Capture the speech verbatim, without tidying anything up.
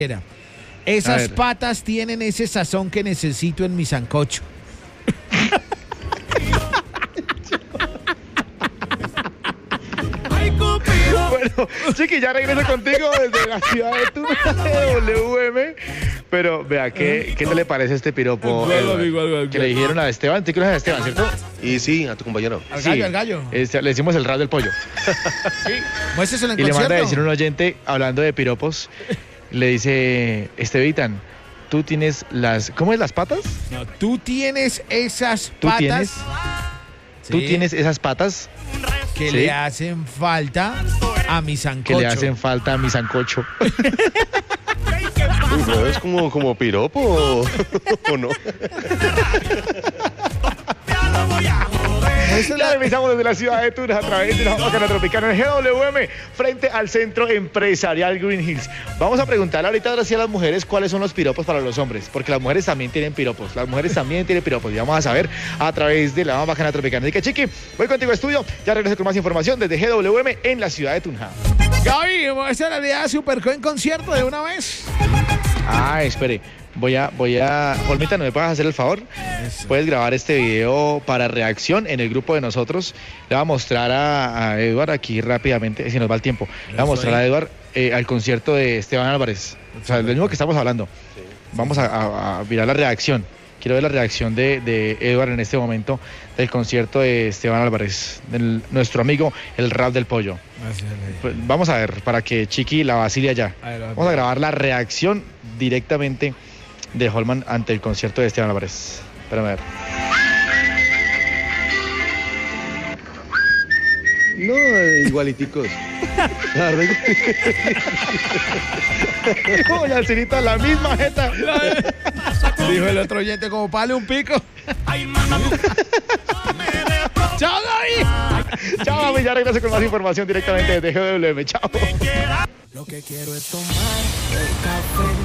Esas patas tienen ese sazón que necesito en mi sancocho. Bueno, Chiqui, ya regreso contigo desde la ciudad de Tunja, W M. Pero vea, ¿qué, ¿qué te le parece este piropo? Algo, amigo, algo, algo. Que le dijeron a Esteban, ¿te conoces a Esteban, cierto? Y sí, a tu compañero. Al Sí, gallo, al gallo. este, le decimos el rap del pollo. Sí. Muéstreselo en Y le manda a concierto. decir un oyente, hablando de piropos, le dice, Estevitan, tú tienes las, ¿cómo es las patas? No, tú tienes esas ¿Tú patas tienes? sí, Tú tienes esas patas que sí, le hacen falta a mi que sancocho. le hacen falta a mi sancocho. Uy, ¿no es como, como piropo o, o no? Ya revisamos desde la ciudad de Tunja a través de la Bacana Tropicana en G W M frente al Centro Empresarial Green Hills. Vamos a preguntarle ahorita ahora sí a las mujeres cuáles son los piropos para los hombres, porque las mujeres también tienen piropos, las mujeres también tienen piropos y vamos a saber a través de la Bacana Tropicana. Así que, Chiqui, voy contigo a estudio, ya regreso con más información desde G W M en la ciudad de Tunja. Gaby, esa es la idea de Superco en concierto de una vez. Ah, espere. Voy a, voy a... Olmita, ¿no me puedes hacer el favor? Eso. Puedes grabar este video para reacción en el grupo de nosotros. Le voy a mostrar a, a Eduard aquí rápidamente, si nos va el tiempo. Le voy a mostrar a Eduard eh, al concierto de Esteban Álvarez. O sea, del mismo que estamos hablando. Vamos a, a, a mirar la reacción. Quiero ver la reacción de, de Eduard en este momento del concierto de Esteban Álvarez, de nuestro amigo el rap del pollo. Pues vamos a ver, para que Chiqui la vacile allá. Vamos a grabar la reacción directamente de Holman ante el concierto de Esteban Álvarez. Espérame a ver. No, igualiticos. La verdad que... Oye, Alcinita, la misma jeta. Dijo el otro oyente como pale un pico. ¡Chao, Gaby! Chao, mami, ya regreso con más información directamente desde G W M. Chao. Lo que quiero es tomar el café.